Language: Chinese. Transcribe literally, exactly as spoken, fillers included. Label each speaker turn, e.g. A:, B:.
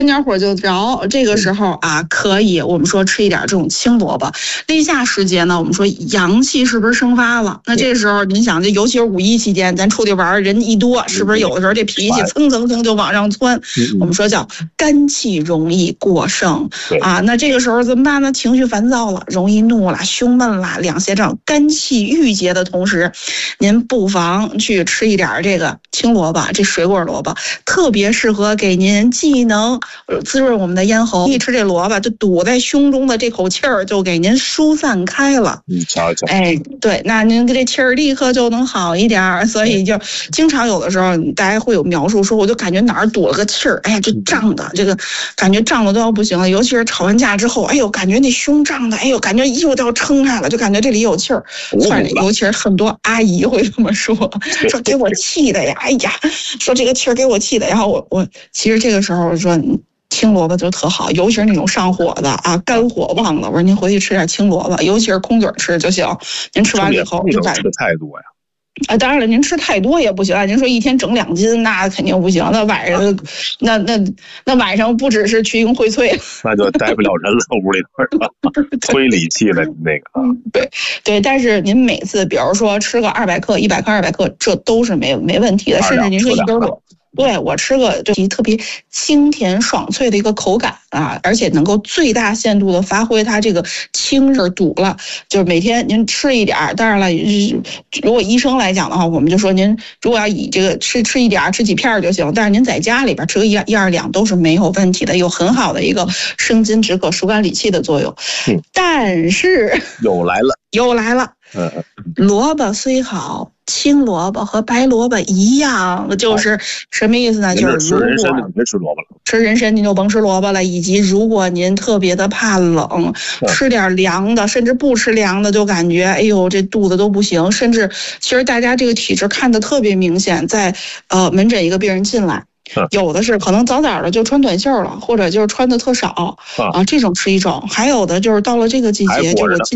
A: 点火就着，这个时候啊，可以我们说吃一点这种青萝卜。立夏时节呢，我们说阳气是不是生发了？那这时候您想，这尤其是五一期间，咱出去玩人一多，是不是有的时候这脾气蹭蹭蹭就往上窜？我们说叫肝气容易过盛啊。那这个时候怎么办呢？情绪烦躁了，容易怒了，胸闷了，两胁症，肝气郁结的同时，您不妨去吃一点这个青萝卜，这水果萝卜特别适合给您既能滋润我们的咽喉，一吃这萝卜就堵在胸中的这口气儿就给您疏散开了。
B: 嗯，瞧瞧，
A: 哎，对，那您这气儿立刻就能好一点。所以就经常有的时候大家会有描述说，我就感觉哪儿堵了个气儿，哎呀，就胀的，这个感觉胀的都要不行了。尤其是吵完架之后，哎呦，感觉那胸胀的，哎呦，感觉衣服都要撑开了，就感觉这里有气儿。反正尤其是很多阿姨会这么说，说给我气的呀，哎呀，说这个气儿给我气的。然后我我其实这个时候说。青萝卜就特好，尤其是那种上火的啊，肝火旺了，我说您回去吃点青萝卜，尤其是空嘴吃就行。您吃完了以后，
B: 那种吃太多呀。
A: 啊，当然了，您吃太多也不行啊。您说一天整两斤，那肯定不行。那晚上，啊、那那那晚上不只是祛风荟萃，
B: 那就待不了人了，屋里头推理气了那个啊。
A: 对对，但是您每次，比如说吃个二百克、一百克、二百克，这都是没没问题的。甚至您说一根果。对，我吃个就特别清甜爽脆的一个口感啊，而且能够最大限度的发挥它这个清热补了。就是每天您吃一点儿，当然了，如果医生来讲的话，我们就说您如果要以这个吃吃一点儿，吃几片就行。但是您在家里边吃个一一二两都是没有问题的，有很好的一个生津止渴、疏肝理气的作用。嗯、但是
B: 又来了，
A: 又来了。嗯，萝卜虽好，青萝卜和白萝卜一样，就是什么意思呢？就是
B: 吃人参别吃萝卜了，
A: 吃人参您就甭吃萝卜了。以及如果您特别的怕冷，吃点凉的，甚至不吃凉的，就感觉哎呦这肚子都不行。甚至其实大家这个体质看得特别明显，在呃门诊一个病人进来。有的是可能早早的就穿短袖了，或者就是穿的特少啊，这种是一种；还有的就是到了这个季节，这个。